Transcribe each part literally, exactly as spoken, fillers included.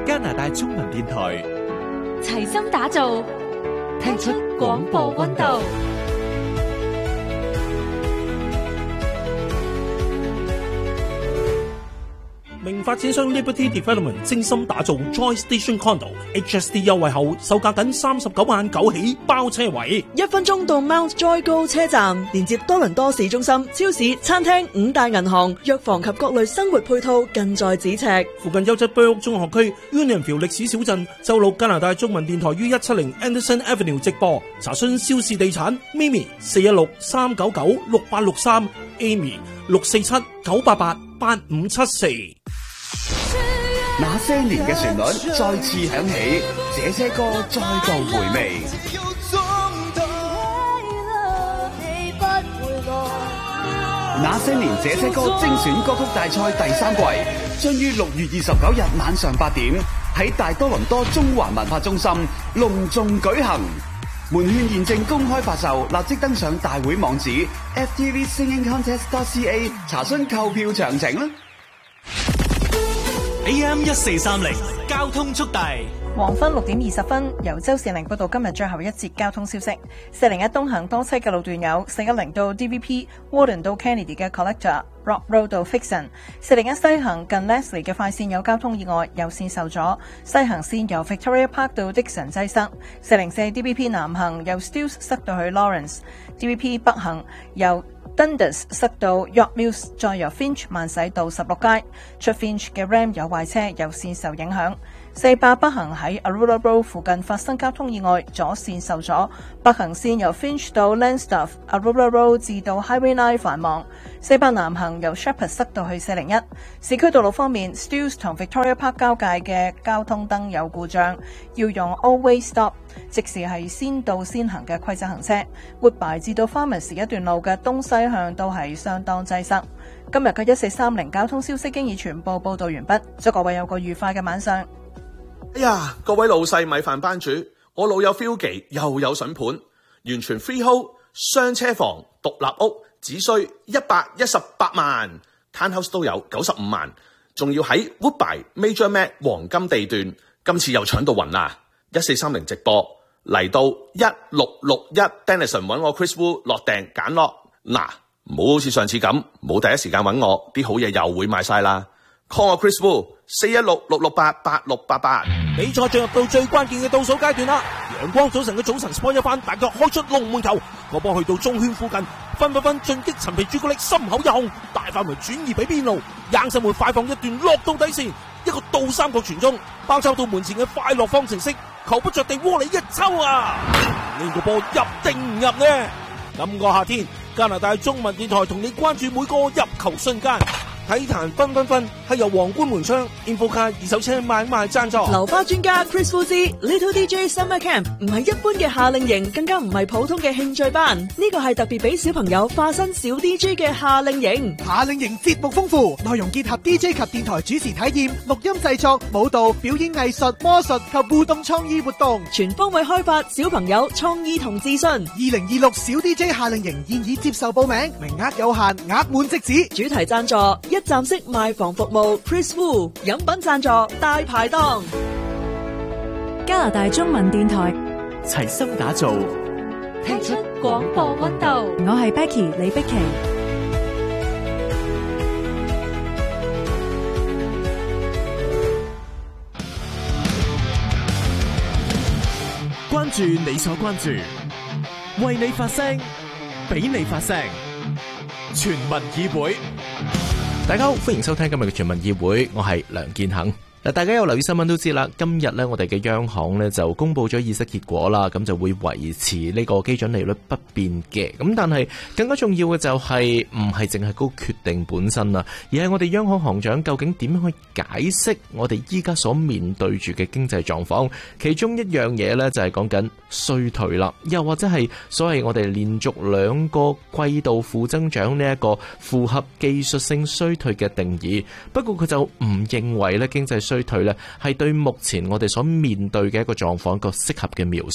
加拿大中文電台， 齊心打造，聽出廣播溫度。 明發展商 Liberty Development 精心打造 Joy Station Condo H S D 優惠後，售價僅三十九萬九起，包車位。 一分鐘到 Mount Joy 高車站，連接多倫多市中心、超市、餐廳、五大銀行、藥房及各類生活配套，近在咫尺。 附近優質居屋中學區 Unionville 歷史小鎮，周六加拿大中文電台於一七零 Anderson Avenue 直播。查詢肖氏地產 Mimi 四一六三九九六八六三 Amy 六四七九八八八五七四。 那些年嘅旋律再次響起，這些歌再度回味。那些年這些歌精選歌曲大賽第三季將於六月二十九日晚上八點喺大多倫多中環文化中心隆重舉行。門券現正公開發售，立即登上大會網址 f t v singing contest dot c a 查詢購票詳情啦。 A M 一四三零交通速遞， 黃昏六點二十分，由周善玲報道今日最後一節交通消息。四零一東行多車嘅路段有四一零到 D V P、Warden 到 Kennedy 嘅 Collector、Rock Road 到 Fixon。四零一西行近 Leslie 嘅快線有交通意外，右線受阻，西行線由 Victoria Park 到 Dixon 擠塞。四零四 D V P 南行由 Steeles 塞到去 Lawrence。D V P 北行由Dundas 塞到 York Mills， 再由 Finch 慢駛到十六街，出 Finch 嘅 Ram 有壞車，右線受影響。四八北行喺 Aurora Road 附近發生交通意外，左線受阻，北行線由 Finch 到 Lanstaff、Aurora Road 至到 Highway nine 繁忙。四八南行由 Shepherd 塞到去四零一。市區道路方面 ，Steeles 同 Victoria Park 交界嘅交通燈有故障，要用 Always Stop， 即時係先到先行嘅規則行車。Woodbine 至到 Farmers 一段路嘅東西向都係相當擠塞。今日嘅一四三零交通消息經已全部報道完畢，祝各位有個愉快嘅晚上。 哎呀，各位老細米飯班主，我老友 Philgy 又有筍盤，完全 freehold 雙車房獨立屋，只需一百一十八萬 ，townhouse 都有九十五萬，仲要喺 Woodbine Major Mac 黃金地段，今次又搶到暈啦！一四三零直播嚟到一六六一 Denison 揾我 Chris Wu 落訂揀落，嗱，唔好好似上次咁冇第一時間揾我，啲好嘢又會賣晒啦。call 我 Chris Wu 四一六六六八八六八八。 比賽進入到最關鍵嘅倒數階段啦！陽光早晨嘅早晨 sport 一番，大腳開出龍門球，個波去到中圈附近，分分分進擊陳皮朱古力心口一控，大範圍轉移俾邊路，硬身門快放一段落到底線，一個倒三角傳中，包抄到門前嘅快樂方程式，球不着地窩裏一抽啊！呢個波入定唔入呢？今個夏天加拿大中文電台同你關注每個入球瞬間。體壇分分分係由皇冠門窗 Infocar 二手車買賣贊助。 流花專家 Chris Wu Little D J Summer Camp 唔係一般嘅夏令營，更加唔係普通嘅興趣班，呢個係特別俾小朋友化身小 D J 嘅夏令營。 夏令營節目豐富，內容結合 D J 及電台主持體驗、錄音製作、舞蹈、表演藝術、魔術及互動創意活動， 全方位開發小朋友創意同自信。 二零二六小 D J 夏令營現已接受報名，名額有限，額滿即止。 主題贊助一站式賣房服務 Chris Wu， 飲品贊助大排檔。 加拿大中文電台齊心打造， 聽出廣播溫度。我係 Becky 李碧琪。 關注你所關注，為你發聲，俾你發聲，全民議會。 大家好，歡迎收聽今日嘅全民議會，我係梁建恒。嗱，大家有留意新聞都知啦，今日咧我哋嘅央行咧就公布咗議息結果啦，咁就會維持呢個基準利率不變嘅。咁但係更加重要嘅就係唔係淨係個決定本身啦，而係我哋央行行長究竟點樣去解釋我哋依家所面對住嘅經濟狀況。其中一樣嘢咧就係講緊衰退啦，又或者係所謂我哋連續兩個季度負增長呢一個符合技術性衰退嘅定義。不過佢就唔認為咧經濟衰退咧係對目前我哋所面對嘅一個狀況一個適合嘅描述。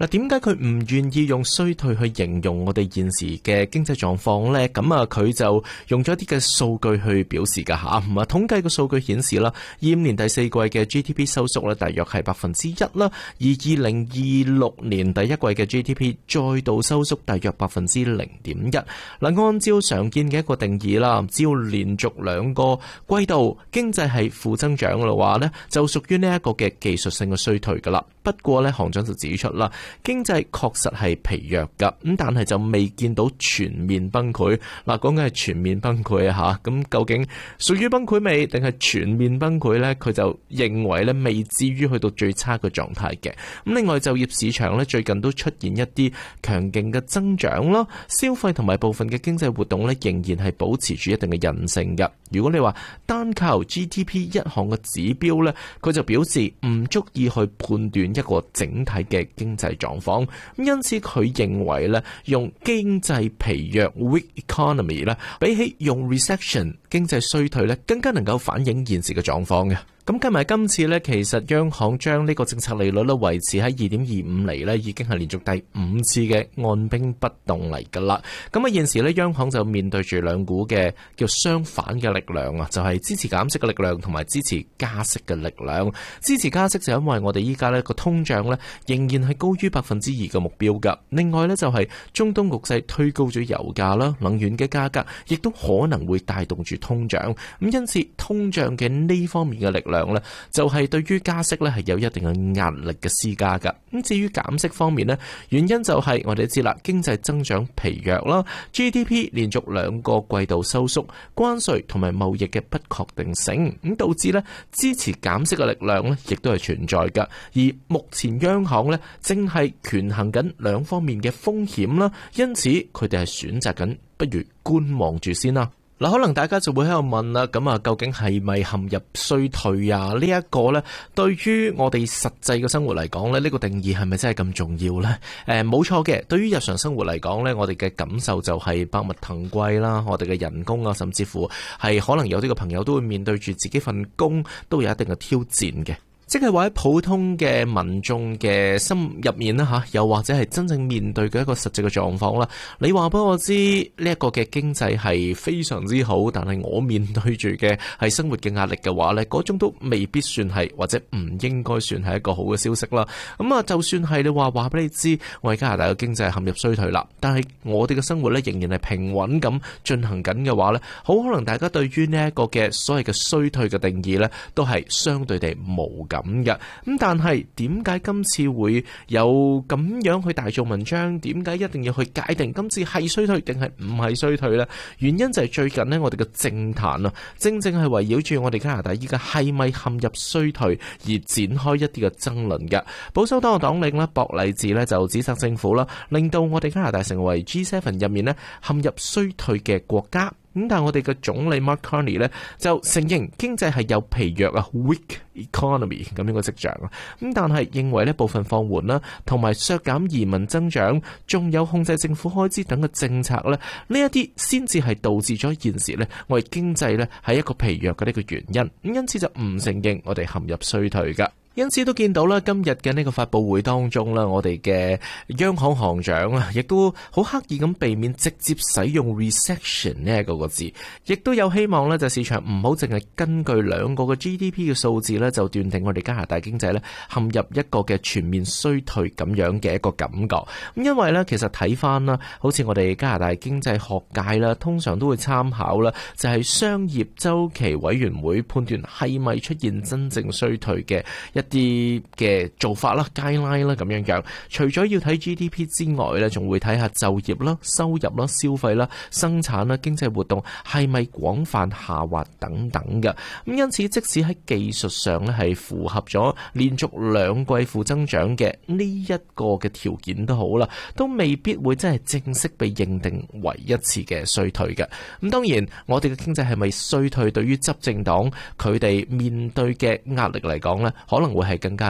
嗱，點解佢唔願意用衰退去形容我哋現時嘅經濟狀況呢？咁啊，佢就用咗一啲嘅數據去表示噶吓。咁啊，統計嘅數據顯示啦，二五年第四季嘅 G D P 收縮咧，大約係百分之一啦。而二零二六年第一季嘅 G D P 再度收縮，大約百分之零點一。嗱，按照常見嘅一個定義啦，只要連續兩個季度經濟係負增長嘅話呢，就屬於呢一個嘅技術性嘅衰退噶啦。不過呢，行長就指出啦，經濟確實係疲弱噶，咁但係就未見到全面崩潰。嗱，講緊係全面崩潰啊吓，咁究竟屬於崩潰未，定係全面崩潰呢？佢就認為呢，未至於去到最差嘅狀態嘅。咁另外就業市場呢，最近都出現一啲強勁嘅增長啦，消費同埋部分嘅經濟活動呢，仍然係保持住一定嘅韌性嘅。如果你話單靠 G D P 一項嘅指標呢，佢就表示唔足以去判斷一個整體嘅經濟狀況。因此佢認為咧，用經濟疲弱 weak economy 咧，比起用 recession 經濟衰退咧，更加能夠反映現時嘅狀況嘅。咁加埋今次呢，其實央行將呢個政策利率咧維持喺二點二五厘呢，已經係連續第五次嘅按兵不動嚟噶啦。咁啊，現時呢，央行就面對住兩股嘅叫相反嘅力量啊，就係支持減息嘅力量同埋支持加息嘅力量。支持加息就因為我哋依家呢個通脹呢，仍然係高於百分之二嘅目標噶。另外呢，就係中東局勢推高咗油價啦，能源嘅價格亦都可能會帶動住通脹。咁因此通脹嘅呢方面嘅力量咧，就係對於加息咧係有一定嘅壓力嘅施加噶。咁至於減息方面咧，原因就係我哋都知啦，經濟增長疲弱啦 ，G D P 連續兩個季度收縮，關稅同埋貿易嘅不確定性，咁導致咧支持減息嘅力量咧，亦都係存在噶。而目前央行咧正係權衡緊兩方面嘅風險啦，因此佢哋係選擇緊，不如觀望住先啦。嗱，可能大家就會喺度問啦，咁啊，究竟係咪陷入衰退啊？呢一個呢，對於我哋實際嘅生活嚟講呢，呢個定義係咪真係咁重要呢？誒，冇錯嘅。對於日常生活嚟講呢，我哋嘅感受就係百物騰貴啦，我哋嘅人工啊，甚至乎係可能有啲嘅朋友都會面對住自己份工都有一定嘅挑戰嘅。即係話喺普通嘅民眾嘅心入面啦吓，又或者係真正面對嘅一個實際嘅狀況啦。你話俾我知呢一個嘅經濟係非常之好，但係我面對住嘅係生活嘅壓力嘅話呢，嗰種都未必算係，或者唔應該算係一個好嘅消息啦。咁啊，就算係你話話俾你知，我哋加拿大嘅經濟係陷入衰退啦，但係我哋嘅生活呢仍然係平穩咁進行緊嘅話呢，好可能大家對於呢一個嘅所謂嘅衰退嘅定義呢，都係相對地無感咁嘅。咁但係點解今次會有咁樣去大做文章？點解一定要去界定今次係衰退定係唔係衰退呢？原因就係最近呢，我哋嘅政壇啊，正正係圍繞住我哋加拿大依家係咪陷入衰退而展開一啲嘅爭論嘅。保守黨嘅黨領呢，博勵治呢就指責政府啦，令到我哋加拿大成為 G 七 入面呢陷入衰退嘅國家。咁但係我哋嘅總理 Mark Carney 咧就承認經濟係有疲弱啊 weak economy 咁樣嘅跡象啊。咁但係認為呢部分放緩啦，同埋削減移民增長，仲有控制政府開支等嘅政策咧，呢一啲先至係導致咗現時咧我哋經濟咧係一個疲弱嘅呢個原因。咁因此就唔承認我哋陷入衰退噶。因此都見到啦，今日嘅呢個發佈會當中啦，我哋嘅央行行長啊，亦都好刻意咁避免直接使用 recession 呢一個個字，亦都有希望咧，就市場唔好淨係根據兩個嘅 G D P 嘅數字咧，就斷定我哋加拿大經濟咧陷入一個嘅全面衰退咁樣嘅一個感覺。咁因為咧，其實睇翻啦，好似我哋加拿大經濟學界啦，通常都會參考啦，就係商業週期委員會判斷係咪出現真正衰退嘅一啲嘅做法啦、guideline 啦咁樣樣。除咗要睇 G D P 之外咧，仲會睇下就業啦、收入啦、消費啦、生產啦、經濟活動係咪廣泛下滑等等嘅。咁因此，即使喺技術上咧係符合咗連續兩季負增長嘅呢一個嘅條件都好啦，都未必會真係正式被認定為一次嘅衰退嘅。咁當然，我哋嘅經濟係咪衰退，對於執政黨佢哋面對嘅壓力嚟講咧，可能會係更加大。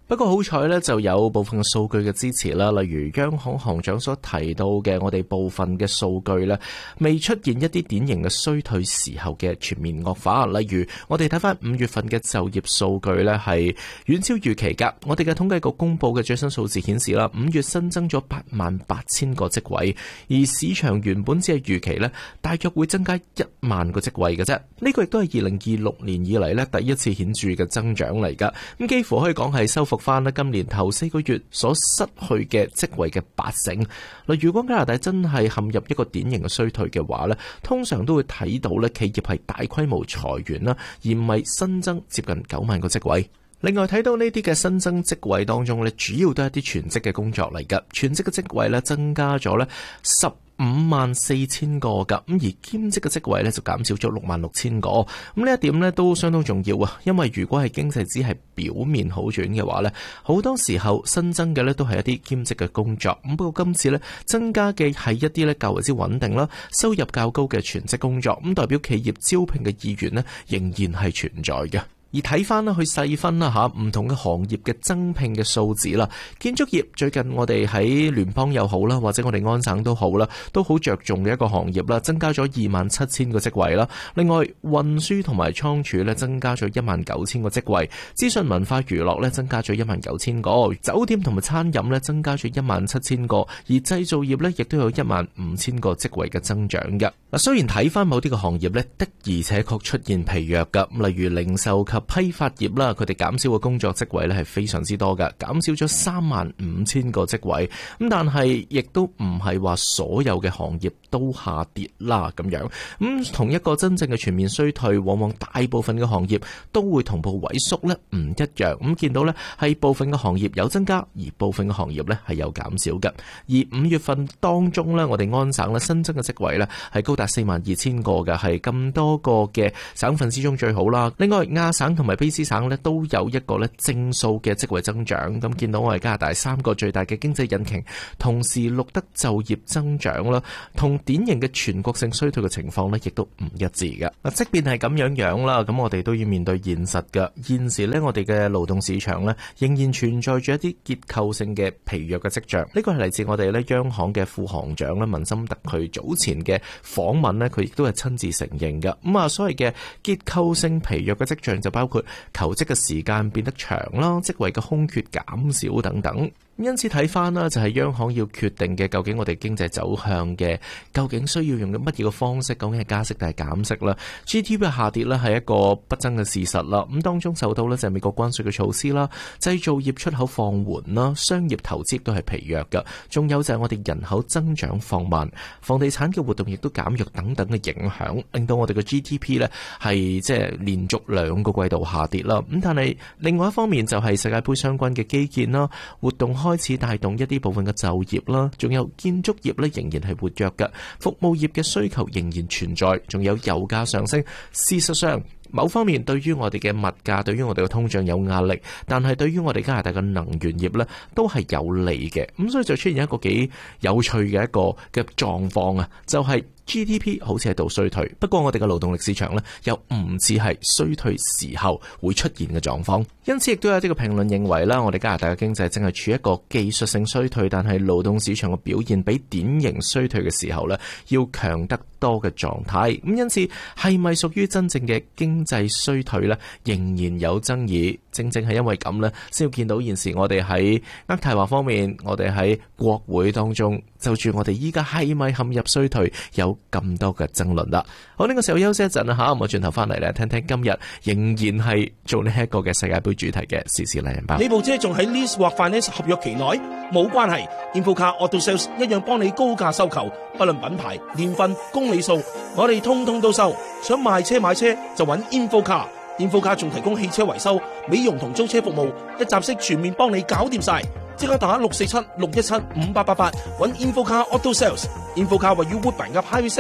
不過好彩呢，就有部分嘅數據嘅支持啦，例如央行行長所提到嘅，我哋部分嘅數據呢，未出現一啲典型嘅衰退時候嘅全面惡化。例如我哋睇翻五月份嘅就業數據呢，係遠超預期噶。我哋嘅統計局公布嘅最新數字顯示啦，五月新增咗八萬八千個職位，而市場原本只係預期呢，大約會增加一萬個職位嘅啫。呢個亦都係二零二六年以嚟呢第一次顯著嘅增長嚟噶。咁幾乎可以講係收復翻咧今年頭四個月所失去嘅職位嘅八成。嗱，如果加拿大真係陷入一個典型嘅衰退嘅話咧，通常都會睇到咧企業係大規模裁員啦，而唔係新增接近九萬個職位。另外睇到呢啲嘅新增職位當中咧，主要都係一啲全職嘅工作嚟噶，全職嘅職位咧增加咗咧十五萬四千個噶，咁而兼職嘅職位咧就減少咗六萬六千個。咁呢一點咧都相當重要啊，因為如果係經濟只係表面好轉嘅話咧，好多時候新增嘅咧都係一啲兼職嘅工作。咁不過今次咧增加嘅係一啲咧較為之穩定啦，收入較高嘅全職工作，咁代表企業招聘嘅意願咧仍然係存在嘅。而睇翻啦，去細分啦吓，唔同嘅行業嘅增聘嘅數字啦。建築業最近我哋喺聯邦又好啦，或者我哋安省都好啦，都好着重嘅一個行業啦，增加咗二萬七千個職位啦。另外運輸同埋倉儲咧增加咗一萬九千個職位，資訊文化娛樂咧增加咗一萬九千個，酒店同埋餐飲咧增加咗一萬七千個，而製造業咧亦都有一萬五千個職位嘅增長嘅。嗱，雖然睇翻某啲嘅行業咧的而且確出現疲弱噶，例如零售及批發業啦，佢哋減少嘅工作職位咧係非常之多嘅，減少咗三萬五千個職位。咁但係亦都唔係話所有嘅行業都下跌啦咁樣。咁同一個真正嘅全面衰退，往往大部分嘅行業都會同步萎縮咧，唔一樣。咁見到咧係部分嘅行業有增加，而部分嘅行業咧係有減少嘅。而五月份當中咧，我哋安省咧新增嘅職位咧係高達四萬二千個嘅，係咁多個嘅省份之中最好啦。另外亞省同埋卑斯省咧都有一個咧正數嘅職位增長，咁見到我哋加拿大三個最大嘅經濟引擎同時錄得就業增長啦，同典型嘅全國性衰退嘅情況咧亦都唔一致嘅。嗱，即便係咁樣樣啦，咁我哋都要面對現實嘅。現時咧我哋嘅勞動市場咧仍然存在住一啲結構性嘅疲弱嘅跡象。呢個係嚟自我哋咧央行嘅副行長咧文森特佢早前嘅訪問咧，佢亦都係親自承認嘅。咁啊，所謂嘅結構性疲弱嘅跡象就包括求職嘅時間變得長啦，職位嘅空缺減少等等。因此睇翻啦，就係央行要決定嘅，究竟我哋經濟走向嘅究竟需要用嘅乜嘢嘅方式，究竟係加息定係減息啦。G D P 嘅下跌咧係一個不爭嘅事實啦。咁當中受到咧就係美國關稅嘅措施啦，製造業出口放緩啦，商業投資都係疲弱嘅。仲有就係我哋人口增長放慢，房地產嘅活動亦都減弱等等嘅影響，令到我哋嘅 G D P 咧係即係連續兩個季度下跌啦。咁但係另外一方面就係世界盃相關嘅基建啦，活動開始帶動一啲部分嘅就業啦，仲有建築業咧仍然係活躍嘅，服務業嘅需求仍然存在，仲有油價上升。事實上，某方面對於我哋嘅物價，對於我哋嘅通脹有壓力，但係對於我哋加拿大嘅能源業咧都係有利嘅。咁所以就出現一個幾有趣嘅一個嘅狀況啊，就係、是G D P 好似喺度衰退，不過我哋嘅勞動力市場呢又唔似係衰退時候會出現嘅狀況，因此亦都有啲個評論認為啦，我哋加拿大嘅經濟正係處於一個技術性衰退，但係勞動市場嘅表現比典型衰退嘅時候呢要強得多嘅狀態。咁因此係咪屬於真正嘅經濟衰退呢？仍然有爭議。正正係因為咁呢，先要見到現時我哋喺渥太華方面，我哋喺國會當中就住我哋依家係咪陷入衰退有咁多嘅爭論啦。好，呢個時候休息一陣啦吓，我轉頭翻嚟咧，聽聽今日仍然係做呢一個嘅世界盃主題嘅時事麗人包。 呢部車仲喺 lease 或 finance 合約期內冇關係 ，Infocar Auto Sales 一樣幫你高價收購，不論品牌、年份、公里數，我哋通通都收。想賣車買車就揾 Infocar。Infocar 仲提供汽車維修、美容同租車服務，一站式全面幫你搞掂晒。即刻打六四七六一七五八八八揾 Infocar Auto Sales。Infocar 位於 Woodbine 及 Highway Seven，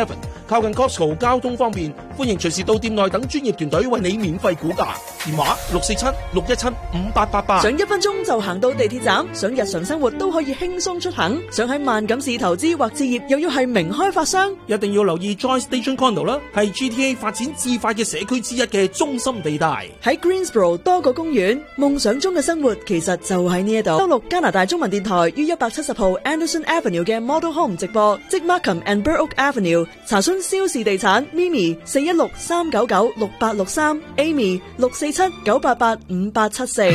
靠近 Costco， 交通方便，歡迎隨時到店內等專業團隊為你免費估價。電話六四七六一七五八八八。 想一分鐘就行到地鐵站，想日常生活都可以輕鬆出行，想喺萬錦市投資或置業，又要係名開發商， 一定要留意 Joy Station Condo 啦，係 G T A 發展至快嘅社區之一嘅中心地帶。 喺 Greensboro 多個公園，夢想中嘅生活其實就喺呢一度。登錄加拿大中文電台於一百七十號 Anderson Avenue 嘅 Model Home 直播，即 Markham and Burrock Avenue。查詢蕭氏地產 Mimi 四一六三九九六八六三 Amy 六四七九八八五八七四。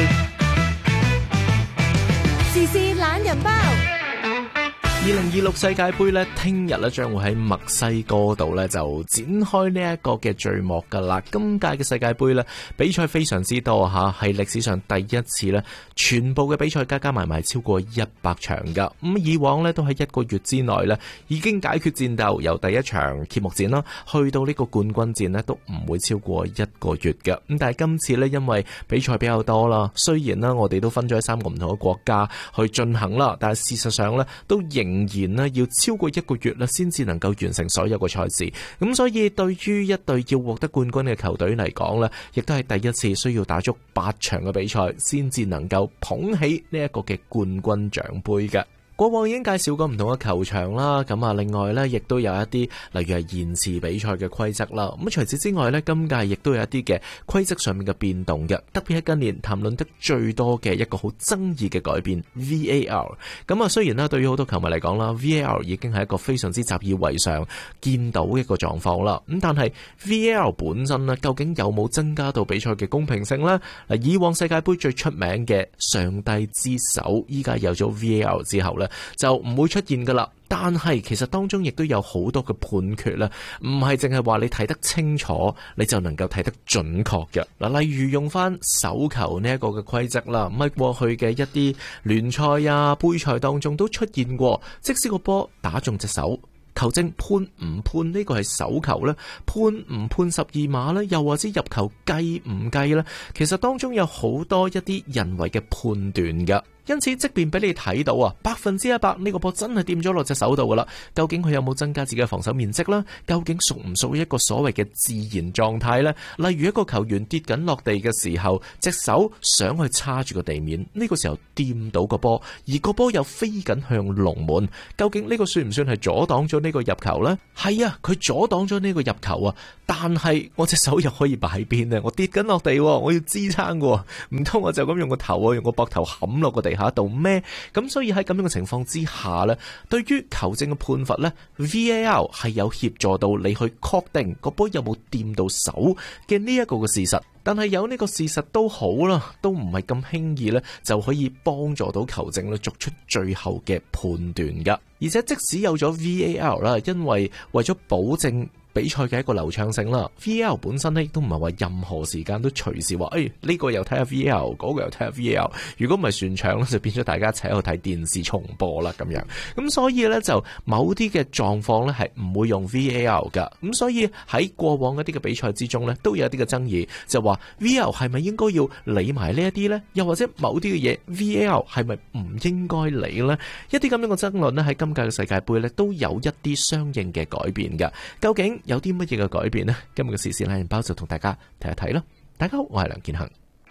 時事懶人包。 二零二六世界盃咧，聽日咧將會喺墨西哥度咧就展開呢一個嘅序幕噶啦。今屆嘅世界盃咧比賽非常之多吓，係歷史上第一次咧全部嘅比賽加加埋埋超過一百場噶。咁以往咧都喺一個月之內咧已經解決戰鬥，由第一場揭幕戰啦，去到呢個冠軍戰咧都唔會超過一個月嘅。咁但係今次咧因為比賽比較多啦，雖然咧我哋都分咗喺三個唔同嘅國家去進行啦，但係事實上咧都仍仍然咧要超過一個月咧，先至能夠完成所有嘅賽事。咁所以對於一隊要獲得冠軍嘅球隊嚟講咧，亦都係第一次需要打足八場嘅比賽，先至能夠捧起呢一個嘅冠軍獎盃嘅。過往已經介紹過唔同嘅球場啦，咁啊，另外呢亦都有一啲例如係延遲比賽嘅規則啦。咁除此之外呢，今屆亦都有一啲嘅規則上面嘅變動嘅，特別係近年談論得最多嘅一個好爭議嘅改變 V A R。咁啊，雖然呢對於好多球迷嚟講啦 ，V A R 已經係一個非常之習以為常見到嘅一個狀況啦。咁但係 V A R 本身呢，究竟有冇增加到比賽嘅公平性呢？嗱，以往世界盃最出名嘅上帝之手，依家有咗 V A R 之後呢，就唔會出現噶啦。但係其實當中亦都有好多嘅判決啦，唔係淨係話你睇得清楚，你就能夠睇得準確嘅。嗱，例如用翻手球呢一個嘅規則啦，咁喺過去嘅一啲聯賽啊、杯賽當中都出現過，即使個波打中隻手，球證判唔判呢個係手球呢？判唔判十二碼呢？又或者入球計唔計呢？其實當中有好多一啲人為嘅判斷噶。因此，即便俾你睇到啊，百分之一百呢個波真係掂咗落隻手度噶啦，究竟佢有冇增加自己嘅防守面積啦？究竟屬唔屬於一個所謂嘅自然狀態呢？例如一個球員跌緊落地嘅時候，隻手想去叉住個地面，呢個時候掂到個波，而個波又飛緊向龍門，究竟呢個算唔算係阻擋咗呢個入球呢？係啊，佢阻擋咗呢個入球啊，但係我隻手又可以擺邊呢？我跌緊落地，我要支撐嘅，唔通我就咁用個頭啊，用個膊頭冚落個地下度咩？咁所以喺咁樣嘅情況之下呢，對於球證嘅判罰呢 V A R 係有協助到你去確定個波有冇掂到手嘅呢一個嘅事實。但係有呢個事實都好啦，都唔係咁輕易呢就可以幫助到球證呢作出最後嘅判斷噶。而且即使有咗 V A R 啦，因為為咗保證比賽嘅一個流暢性啦 ，V A R 本身呢亦都唔係話任何時間都隨時話，誒呢個又睇下 V A R， 嗰個又睇下 V A R。如果唔係全場咧，就變咗大家一齊喺度睇電視重播啦咁樣。咁所以呢，就某啲嘅狀況呢係唔會用 V A R 噶。咁所以喺過往一啲嘅比賽之中呢，都有一啲嘅爭議，就話 V A R 係咪應該要理埋呢一啲呢？又或者某啲嘅嘢 V A R 係咪唔應該理呢？一啲咁樣嘅爭論呢，喺今屆嘅世界盃呢，都有一啲相應嘅改變噶。究竟有啲乜嘢嘅改變呢？今日嘅時事懶人包就同大家睇一睇啦。大家好，我係梁建恒。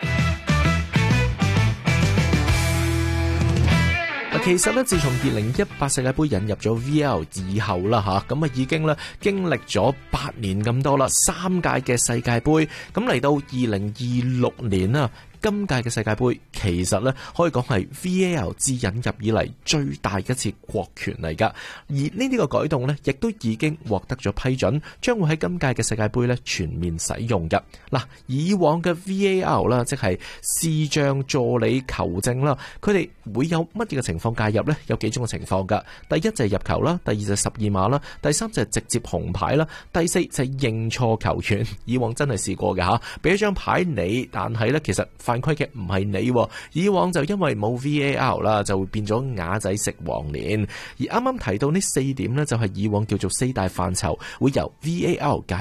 其實咧，自從二零一八世界盃引入咗 V A R 以後啦，吓咁啊已經咧經歷咗八年咁多啦，三屆嘅世界盃，咁嚟到二零二六年啦。今屆嘅世界盃其實咧可以講係 V A R 自引入以嚟最大一次國權嚟噶，而呢啲個改動咧亦都已經獲得咗批准，將會喺今屆嘅世界盃咧全面使用噶。嗱，以往嘅 V A R 啦，即係視像助理球證啦，佢哋會有乜嘢嘅情況介入呢？有幾種嘅情況噶。第一就係入球啦，第二就係十二碼啦，第三就係直接紅牌啦，第四就係認錯球員。以往真係試過嘅吓，俾一張牌你，但係咧其實犯規嘅唔係你，以往就因為冇 V A R 啦，就會變咗啞仔食黃連。而啱啱提到呢四點呢，就係以往叫做四大範疇會由 V A R 介入。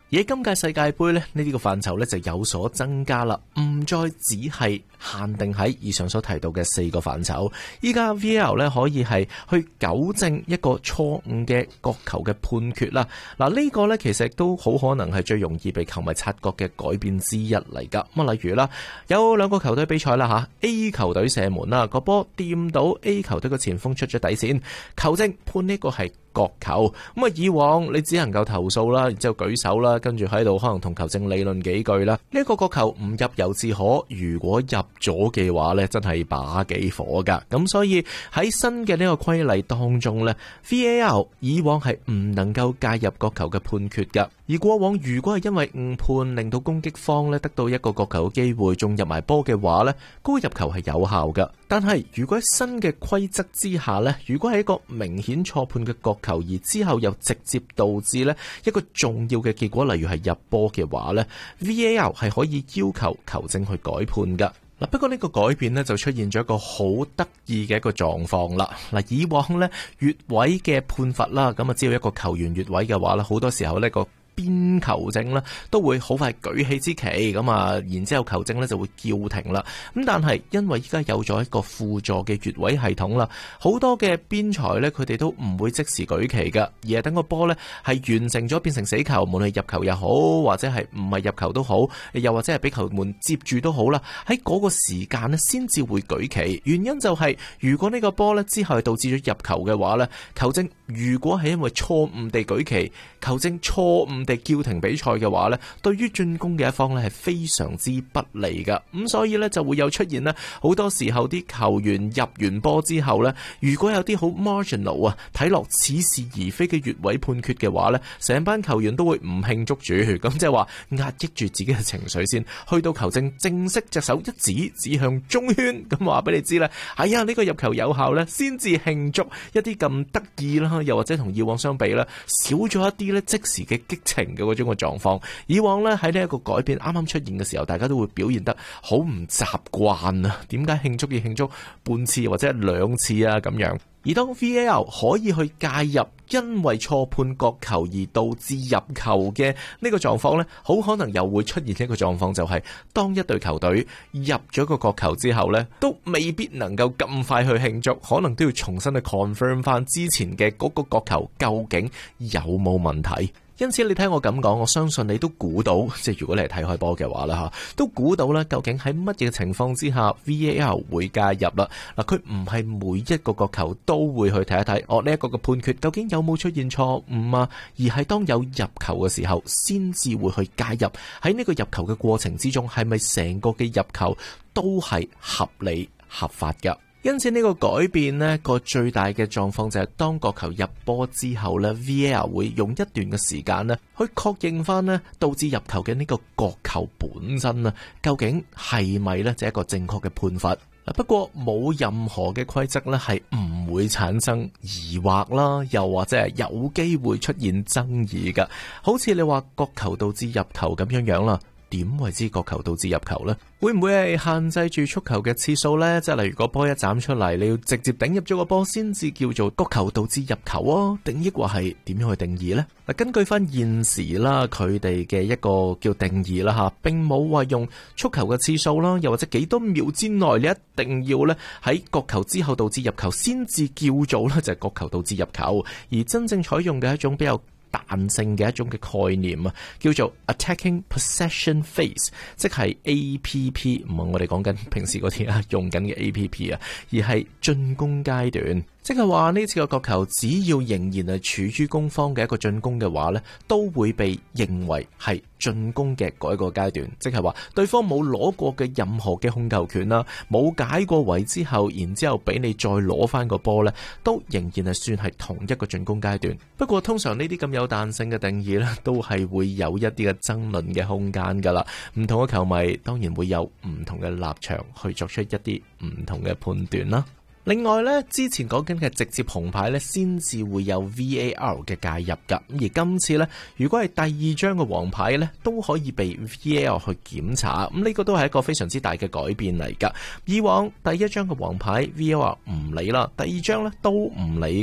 而喺今屆世界盃咧，呢啲個範疇咧就有所增加啦，唔再只係限定喺以上所提到嘅四個範疇。依家 V A R 咧可以係去糾正一個錯誤嘅角球嘅判決啦。嗱，呢個咧其實都好可能係最容易被球迷察覺嘅改變之一嚟噶。咁啊，例如啦，有兩個球隊比賽啦吓 A 球隊射門啦，個波掂到 A 球隊嘅前鋒出咗底線，球證判呢個係角球。咁啊，以往你只能夠投訴啦，然之後舉手啦，跟住喺度可能同球證理論幾句啦。呢一個角球唔入猶自可，如果入咗嘅話呢，真係把幾火噶。咁所以喺新嘅呢個規例當中呢， V A R 以往係唔能夠介入角球嘅判決噶。而過往如果係因為誤判令到攻擊方呢得到一個角球嘅機會，仲入埋波嘅話呢，高入球係有效噶。但係如果喺新嘅規則之下呢，如果係一個明顯錯判嘅角球，而之後又直接導致呢一個重要嘅結果，例如係入波嘅話呢， V A R 係可以要求球證去改判噶。嗱，不過呢個改變呢就出現咗一個好得意嘅一個狀況啦。嗱，以往呢越位嘅判罰啦，咁啊只要一個球員越位嘅話呢，好多時候呢個邊球證呢都會好快舉起支旗，咁啊，然之後球證呢就會叫停啦。咁但係因為依家有咗一個輔助嘅越位系統啦，好多嘅邊裁呢，佢哋都唔會即時舉旗噶，而係等個波呢係完成咗變成死球，無論係入球又好，或者係唔係入球都好，又或者係俾球門接住都好啦，喺嗰個時間呢先至會舉旗。原因就係、是、如果呢個波呢之後係導致咗入球嘅話呢，球證如果係因為錯誤地舉旗，球證錯誤地叫停比賽嘅話呢，對於進攻嘅一方呢係非常之不利噶。咁所以呢，就會有出現呢好多時候啲球員入完波之後呢，如果有啲好 marginal 啊，睇落似是而非嘅越位判決嘅話呢，成班球員都會唔慶祝住，咁即係話壓抑住自己嘅情緒先，去到球證正式隻手一指指向中圈，咁話俾你知呢，哎呀呢個入球有效呢，先至慶祝。一啲咁得意啦，又或者同以往相比呢，少咗一啲呢即時嘅激情嘅嗰種嘅狀況。以往呢，喺呢一個改變啱啱出現嘅時候，大家都會表現得好唔習慣啊！點解慶祝要慶祝半次或者兩次啊咁樣？而當 V A R 可以去介入因為錯判角球而導致入球嘅呢個狀況呢，好可能又會出現一個狀況，就係當一隊球隊入咗個角球之後呢，都未必能夠咁快去慶祝，可能都要重新去 confirm 翻之前嘅嗰個角球究竟有冇問題。因此你聽我咁講，我相信你都估到，即係如果你係睇開波嘅話啦吓，都估到咧究竟喺乜嘢情況之下 V A R 會介入啦。嗱，佢唔係每一個角球都會去睇一睇，哦呢一個嘅判決究竟有冇出現錯誤啊，而係當有入球嘅時候，先至會去介入。喺呢個入球嘅過程之中，係咪成個嘅入球都係合理合法噶？因此呢個改變呢個最大嘅狀況就係當角球入波之後呢 V A R 會用一段嘅時間呢去確認翻呢導致入球嘅呢個角球本身啊，究竟係咪呢就係一個正確嘅判罰。不過冇任何嘅規則呢係唔會產生疑惑啦，又或者係有機會出現爭議噶。好似你話角球導致入球咁樣樣啦。點為之角球導致入球呢？會唔會係限制住觸球嘅次數呢？即係例如個波一斬出嚟，你要直接頂入咗個波先至叫做角球導致入球啊？定抑或係點樣去定義呢？嗱，根據翻現時啦，佢哋嘅一個叫定義啦吓，並冇話用觸球嘅次數啦，又或者幾多秒之內你一定要咧喺角球之後導致入球先至叫做咧就係角球導致入球，而真正採用嘅一種比較彈性嘅一種嘅概念啊，叫做 attacking possession phase， 即係 A P P， 唔係我哋講緊平時嗰啲啊用緊嘅 A P P 啊，而係進攻階段。即係話呢次個角球只要仍然係處於攻方嘅一個進攻嘅話呢，都會被認為係進攻嘅嗰一個階段。即係話對方冇攞過嘅任何嘅控球權啦，冇解過圍之後，然之後俾你再攞翻個波呢，都仍然係算係同一個進攻階段。不過通常呢啲咁有彈性嘅定義呢，都係會有一啲嘅爭論嘅空間噶啦。唔同嘅球迷當然會有唔同嘅立場去作出一啲唔同嘅判斷啦。另外咧，之前講緊嘅直接紅牌咧，先至會有 V A R 嘅介入噶。而今次咧，如果係第二張嘅黃牌咧，都可以被 V A R 去檢查。咁呢個都係一個非常之大嘅改變嚟噶。以往第一張嘅黃牌 V A R 唔理啦，第二張咧都唔理噶。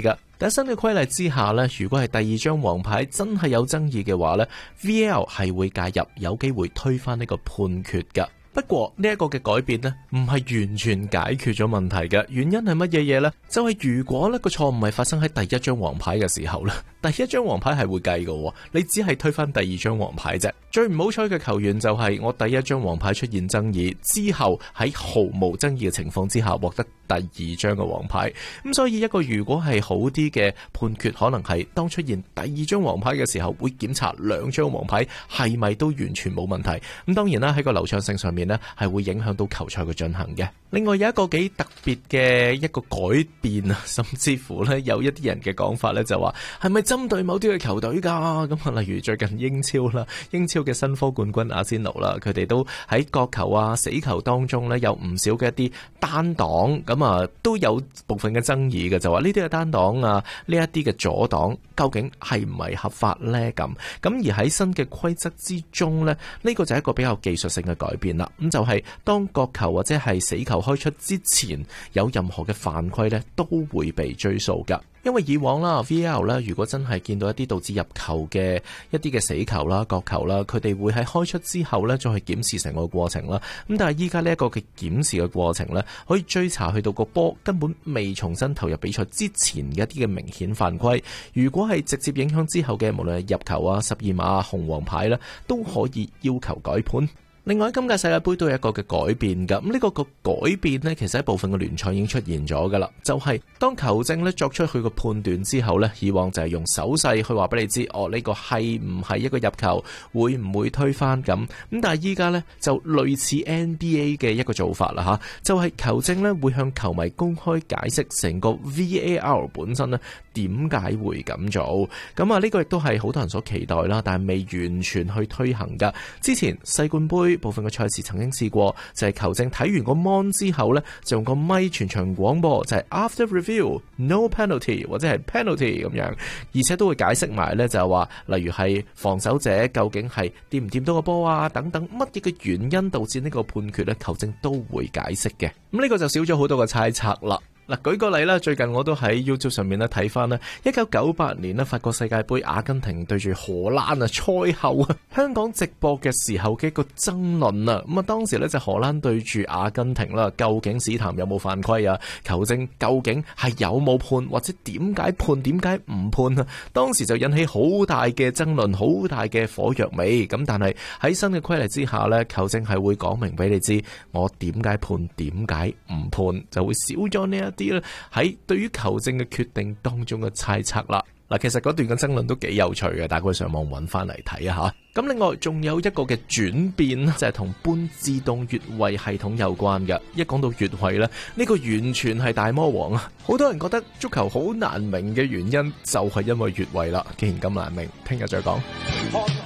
但新嘅規例之下呢，如果係第二張黃牌真係有爭議嘅話呢， V A R 係會介入，有機會推翻呢個判決噶。不過呢一個嘅改變呢，唔係完全解決咗問題嘅。原因係乜嘢嘢呢？就係、是、如果呢個錯誤係發生喺第一張黃牌嘅時候呢，第一張黃牌係會計嘅，你只係推翻第二張黃牌啫。最唔好彩嘅球員就係我第一張黃牌出現爭議之後，喺毫無爭議嘅情況之下獲得第二張嘅黃牌。咁所以一個如果係好啲嘅判決，可能係當出現第二張黃牌嘅時候，會檢查兩張黃牌係咪都完全冇問題。咁當然啦，喺個流暢性上面呢，係會影響到球賽嘅進行嘅。另外有一個幾特別嘅一個改變啊，甚至乎呢，有一啲人嘅講法呢，就話係咪針對某啲嘅球隊噶？咁啊，例如最近英超啦，英超嘅新科冠軍阿仙奴啦，佢哋都喺角球啊、死球當中呢，有唔少嘅一啲單擋，咁啊都有部分嘅爭議嘅，就話呢啲嘅單擋啊，呢一啲嘅阻擋究竟係唔係合法呢？咁咁而喺新嘅規則之中呢，呢個就係一個比較技術性嘅改變啦。咁就係當角球或者係死球開出之前，有任何嘅犯規呢，都會被追溯噶。因為以往啦 V A R 咧，如果真係見到一啲導致入球嘅一啲嘅死球啦、角球啦，佢哋會喺開出之後咧，再去檢視成個過程啦。咁但係依家呢一個嘅檢視嘅過程咧，可以追查去到個波根本未重新投入比賽之前嘅一啲嘅明顯犯規。如果係直接影響之後嘅，無論係入球啊、十二碼啊、紅黃牌咧，都可以要求改判。另外今屆世界盃都有一個嘅改變㗎，咁呢個個改變呢，其實喺部分嘅聯賽已經出現咗㗎啦。就係、是、當球證呢作出佢個判斷之後呢，以往就係用手勢去話俾你知，哦呢、這個係唔係一個入球，會唔會推翻咁？咁但係依家呢，就類似 N B A 嘅一個做法啦吓，就係、是、球證呢會向球迷公開解釋成個 V A R 本身呢點解會咁做。咁啊呢個亦都係好多人所期待啦，但係未完全去推行㗎。之前世冠盃部分嘅賽事曾經試過，就係球證睇完個 mon 之後呢，就用個咪全場廣播，就係 after review no penalty 或者係 penalty 咁樣，而且都會解釋埋呢，就係話例如係防守者究竟係掂唔掂到個波啊等等，乜嘢嘅原因導致呢個判決呢，球證都會解釋嘅。咁呢個就少咗好多個猜測啦。嗱，舉個例啦，最近我都喺 YouTube 上面咧睇翻咧，一九九八年咧法國世界盃阿根廷對住荷蘭啊，賽後啊，香港直播嘅時候嘅一個爭論啊，咁啊當時咧就荷蘭對住阿根廷啦，究竟史譚有冇犯規啊？球證究竟係有冇判，或者點解判，點解唔判啊？當時就引起好大嘅爭論，好大嘅火藥味。咁但係喺新嘅規例之下咧，球證係會講明俾你知，我點解判，點解唔判，就會少咗呢一啲咧喺對於球證嘅決定當中嘅猜測啦。嗱，其實嗰段嘅爭論都幾有趣嘅，大家可以上網揾翻嚟睇啊吓。咁另外仲有一個嘅轉變就係同半自動越位系統有關嘅。一講到越位咧，呢個完全係大魔王啊！好多人覺得足球好難明嘅原因就係因為越位啦。既然咁難明，聽日再講。